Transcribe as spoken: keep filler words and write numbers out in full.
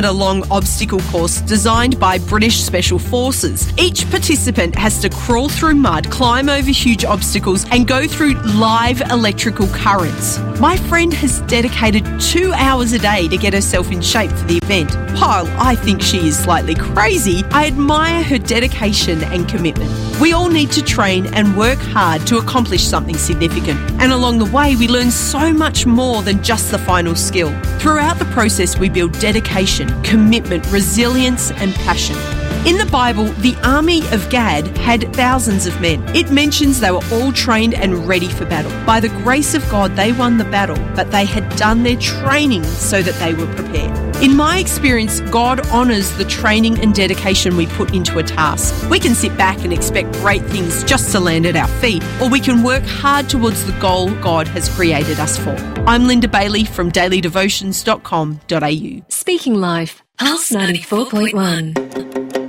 a long obstacle course designed by British Special Forces. Each participant has to crawl through mud, climb over huge obstacles and go through live electrical currents. My friend has dedicated two hours a day to get herself in shape for the event. While I think she is slightly crazy, I admire her dedication and commitment. We all need to train and work hard to accomplish something significant. And along the way, we learn so much more than just the final skill. Throughout the process, we build dedication, commitment, resilience, and passion. In the Bible, the army of Gad had thousands of men. It mentions they were all trained and ready for battle. By the grace of God, they won the battle, but they had done their training so that they were prepared. In my experience, God honours the training and dedication we put into a task. We can sit back and expect great things just to land at our feet, or we can work hard towards the goal God has created us for. I'm Linda Bailey from daily devotions dot com dot a u. Speaking Life, Pulse ninety-four point one.